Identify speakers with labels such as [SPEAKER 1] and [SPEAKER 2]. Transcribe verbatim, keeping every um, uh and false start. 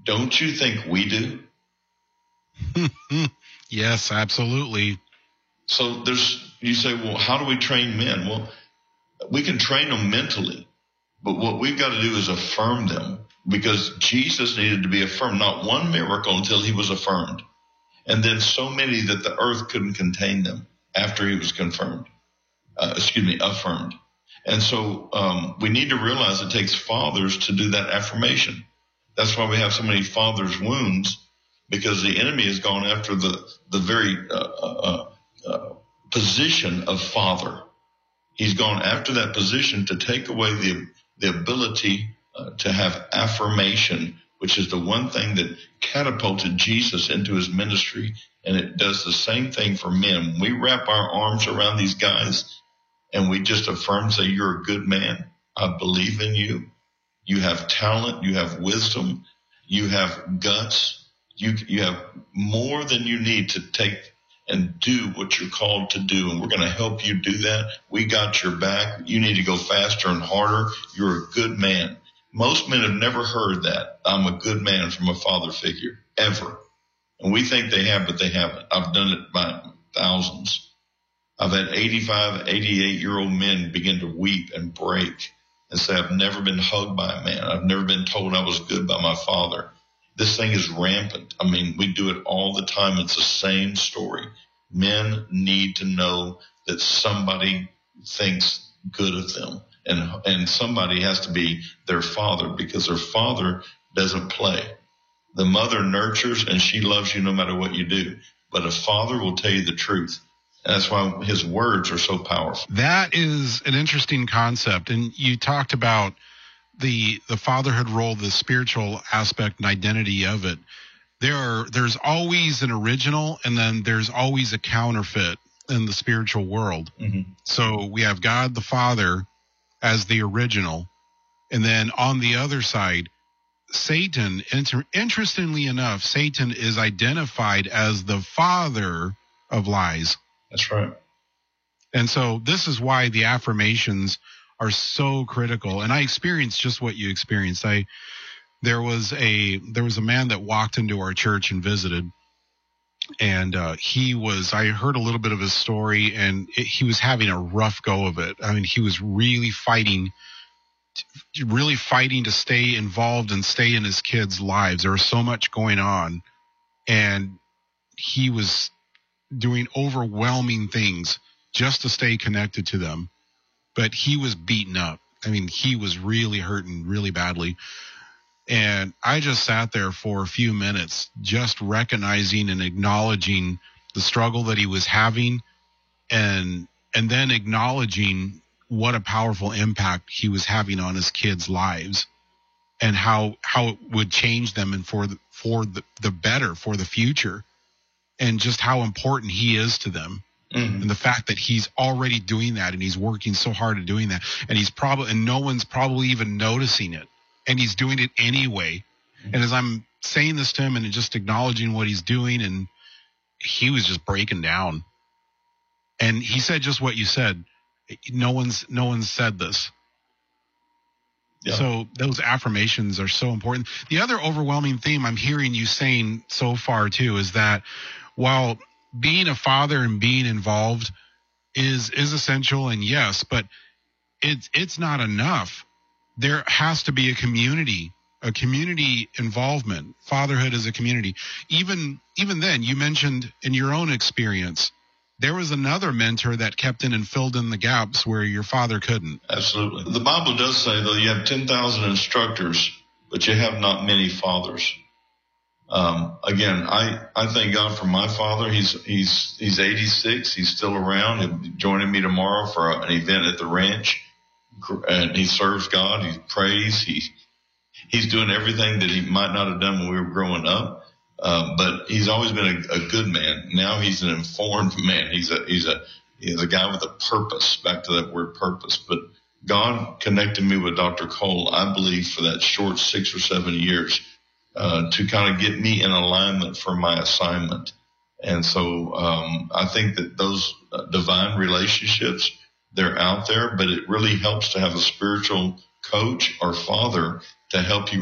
[SPEAKER 1] Don't you think we do?
[SPEAKER 2] Yes, absolutely.
[SPEAKER 1] So there's, you say, well, how do we train men? Well, we can train them mentally, but what we've got to do is affirm them, because Jesus needed to be affirmed. Not one miracle until he was affirmed. And then so many that the earth couldn't contain them after he was confirmed, uh, excuse me, affirmed. And so um, we need to realize it takes fathers to do that affirmation. That's why we have so many fathers' wounds, because the enemy has gone after the, the very uh, uh, uh, position of father. He's gone after that position to take away the, the ability uh, to have affirmation, which is the one thing that catapulted Jesus into his ministry. And it does the same thing for men. We wrap our arms around these guys and we just affirm, say, you're a good man. I believe in you. You have talent. You have wisdom. You have guts. You, you have more than you need to take and do what you're called to do. And we're going to help you do that. We got your back. You need to go faster and harder. You're a good man. Most men have never heard that. I'm a good man from a father figure, ever. And we think they have, but they haven't. I've done it by thousands. I've had eighty-five, eighty-eight-year-old men begin to weep and break and say, I've never been hugged by a man. I've never been told I was good by my father. This thing is rampant. I mean, we do it all the time. It's the same story. Men need to know that somebody thinks good of them. And and somebody has to be their father, because their father doesn't play. The mother nurtures and she loves you no matter what you do. But a father will tell you the truth. And that's why his words are so powerful.
[SPEAKER 2] That is an interesting concept. And you talked about the the fatherhood role, the spiritual aspect and identity of it. There are there's always an original, and then there's always a counterfeit in the spiritual world. Mm-hmm. So we have God the Father as the original, and then on the other side, Satan, inter- interestingly enough, Satan is identified as the father of lies.
[SPEAKER 1] That's right.
[SPEAKER 2] And so this is why the affirmations are so critical. And I experienced just what you experienced. I there was a there was a man that walked into our church and visited, and uh, he was I heard a little bit of his story, and it, he was having a rough go of it. I mean, he was really fighting, really fighting to stay involved and stay in his kids' lives. There was so much going on, and he was doing overwhelming things just to stay connected to them. But he was beaten up. I mean, he was really hurting really badly. And I just sat there for a few minutes, just recognizing and acknowledging the struggle that he was having, and and then acknowledging what a powerful impact he was having on his kids' lives, and how how it would change them and for the, for the, the better, for the future, and just how important he is to them. Mm-hmm. And the fact that he's already doing that, and he's working so hard at doing that, and he's probably, and no one's probably even noticing it, and he's doing it anyway. Mm-hmm. And as I'm saying this to him and just acknowledging what he's doing, and he was just breaking down. And he said just what you said. No one's, no one's said this. Yeah. So those affirmations are so important. The other overwhelming theme I'm hearing you saying so far too is that while being a father and being involved is is essential, and yes, but it's it's not enough. There has to be a community, a community involvement. Fatherhood is a community. Even even then, you mentioned in your own experience, there was another mentor that kept in and filled in the gaps where your father couldn't.
[SPEAKER 1] Absolutely. The Bible does say, though, you have ten thousand instructors, but you have not many fathers. Um, again, I, I thank God for my father. He's, he's, he's eighty-six. He's still around. He'll be joining me tomorrow for an event at the ranch. And he serves God. He prays. He, he's doing everything that he might not have done when we were growing up. Uh, but he's always been a, a good man. Now he's an informed man. He's a, he's a, he's a guy with a purpose, back to that word purpose. But God connected me with Doctor Cole, I believe, for that short six or seven years. Uh, to kind of get me in alignment for my assignment. And so um, I think that those uh, divine relationships, they're out there, but it really helps to have a spiritual coach or father to help you